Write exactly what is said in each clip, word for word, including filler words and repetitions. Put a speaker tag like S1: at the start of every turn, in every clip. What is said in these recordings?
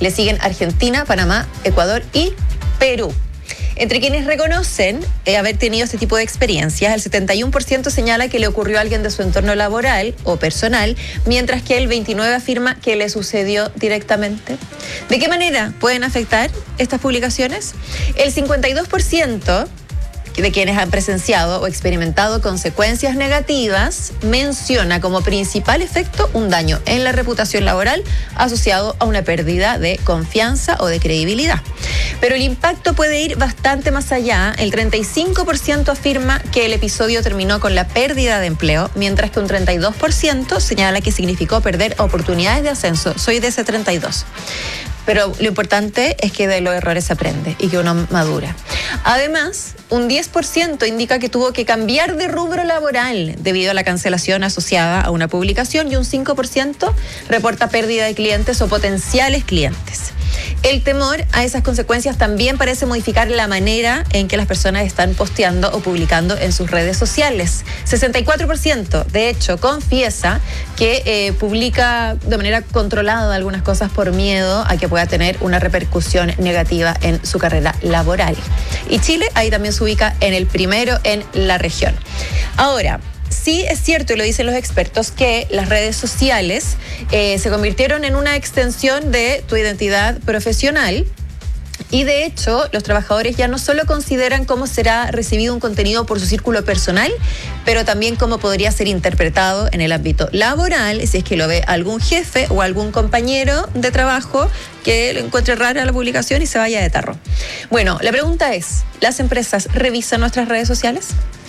S1: Le siguen Argentina, Panamá, Ecuador y Perú. Entre quienes reconocen eh, haber tenido este tipo de experiencias, el setenta y uno por ciento señala que le ocurrió a alguien de su entorno laboral o personal, mientras que el veintinueve por ciento afirma que le sucedió directamente. ¿De qué manera pueden afectar estas publicaciones? El cincuenta y dos por ciento de quienes han presenciado o experimentado consecuencias negativas menciona como principal efecto un daño en la reputación laboral asociado a una pérdida de confianza o de credibilidad. Pero el impacto puede ir bastante más allá. El treinta y cinco por ciento afirma que el episodio terminó con la pérdida de empleo, mientras que un treinta y dos por ciento señala que significó perder oportunidades de ascenso. Soy de ese treinta y dos por ciento. Pero lo importante es que de los errores se aprende y que uno madura. Además, un diez por ciento indica que tuvo que cambiar de rubro laboral debido a la cancelación asociada a una publicación y un cinco por ciento reporta pérdida de clientes o potenciales clientes. El temor a esas consecuencias también parece modificar la manera en que las personas están posteando o publicando en sus redes sociales. sesenta y cuatro por ciento, de hecho, confiesa que eh, publica de manera controlada algunas cosas por miedo a que pueda tener una repercusión negativa en su carrera laboral. Y Chile ahí también se ubica en el primero en la región. Ahora, sí es cierto, y lo dicen los expertos, que las redes sociales eh, se convirtieron en una extensión de tu identidad profesional. Y de hecho, los trabajadores ya no solo consideran cómo será recibido un contenido por su círculo personal, pero también cómo podría ser interpretado en el ámbito laboral, si es que lo ve algún jefe o algún compañero de trabajo que lo encuentre rara la publicación y se vaya de tarro. Bueno, la pregunta es, ¿las empresas revisan nuestras redes sociales?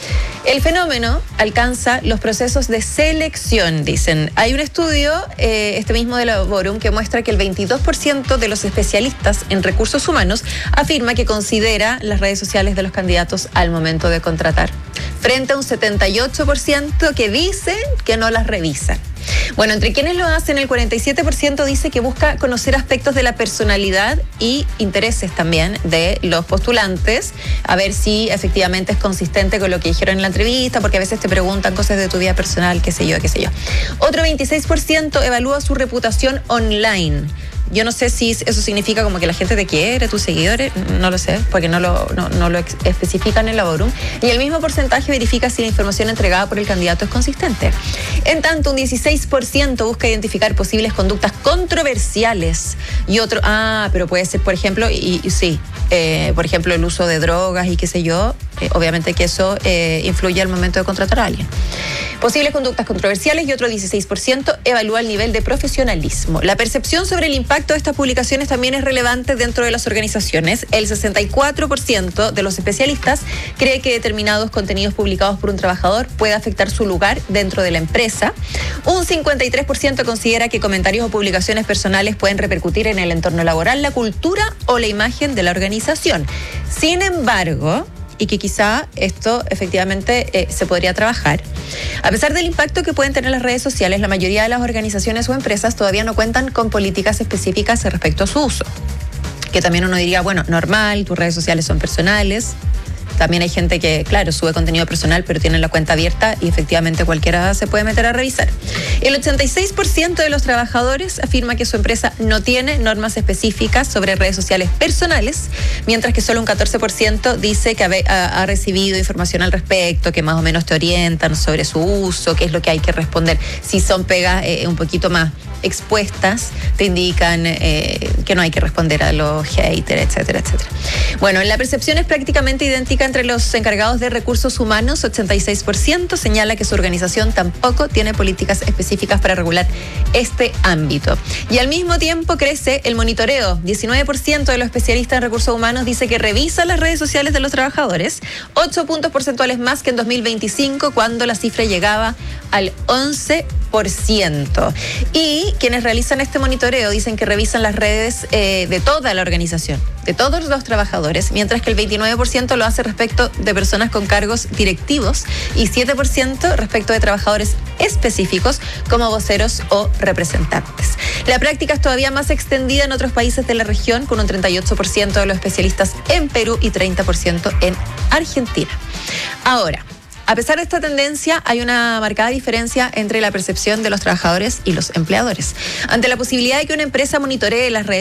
S1: El fenómeno alcanza los procesos de selección, dicen. Hay un estudio, eh, este mismo de Laborum, que muestra que el veintidós por ciento de los especialistas en recursos humanos afirma que considera las redes sociales de los candidatos al momento de contratar, frente a un setenta y ocho por ciento que dicen que no las revisan. Bueno, entre quienes lo hacen, el cuarenta y siete por ciento dice que busca conocer aspectos de la personalidad y intereses también de los postulantes, a ver si efectivamente es consistente con lo que dijeron en la entrevista, porque a veces te preguntan cosas de tu vida personal, qué sé yo, qué sé yo. Otro veintiséis por ciento evalúa su reputación online. Yo no sé si eso significa como que la gente te quiere, tus seguidores, no lo sé, porque no lo, no, no lo especifican en el Laborum. Y el mismo porcentaje verifica si la información entregada por el candidato es consistente. En tanto, un dieciséis por ciento busca identificar posibles conductas controversiales. Y otro, ah, pero puede ser, por ejemplo, y, y sí, eh, por ejemplo, el uso de drogas y qué sé yo, eh, obviamente que eso eh, influye al momento de contratar a alguien. Posibles conductas controversiales, y otro dieciséis por ciento evalúa el nivel de profesionalismo. La percepción sobre el impacto de estas publicaciones también es relevante dentro de las organizaciones. El sesenta y cuatro por ciento de los especialistas cree que determinados contenidos publicados por un trabajador puede afectar su lugar dentro de la empresa. Un cincuenta y tres por ciento considera que comentarios o publicaciones personales pueden repercutir en el entorno laboral, la cultura o la imagen de la organización. Sin embargo, y que quizá esto efectivamente eh, se podría trabajar. A pesar del impacto que pueden tener las redes sociales, la mayoría de las organizaciones o empresas todavía no cuentan con políticas específicas respecto a su uso. Que también uno diría, bueno, normal, tus redes sociales son personales. También hay gente que, claro, sube contenido personal, pero tiene la cuenta abierta y efectivamente cualquiera se puede meter a revisar. El ochenta y seis por ciento de los trabajadores afirma que su empresa no tiene normas específicas sobre redes sociales personales, mientras que solo un catorce por ciento dice que ha, ha recibido información al respecto, que más o menos te orientan sobre su uso, qué es lo que hay que responder. Si son pegas eh, un poquito más expuestas, te indican eh, que no hay que responder a los haters, etcétera, etcétera. Bueno, la percepción es prácticamente idéntica entre los encargados de recursos humanos. ochenta y seis por ciento señala que su organización tampoco tiene políticas específicas para regular este ámbito. Y al mismo tiempo crece el monitoreo. diecinueve por ciento de los especialistas en recursos humanos dice que revisa las redes sociales de los trabajadores, ocho puntos porcentuales más que en dos mil veinticinco, cuando la cifra llegaba al once por ciento. Y quienes realizan este monitoreo dicen que revisan las redes eh, de toda la organización, de todos los trabajadores, mientras que el veintinueve por ciento lo hace respecto de personas con cargos directivos y siete por ciento respecto de trabajadores específicos como voceros o representantes. La práctica es todavía más extendida en otros países de la región, con un treinta y ocho por ciento de los especialistas en Perú y treinta por ciento en Argentina. Ahora, a pesar de esta tendencia, hay una marcada diferencia entre la percepción de los trabajadores y los empleadores. Ante la posibilidad de que una empresa monitoree las redes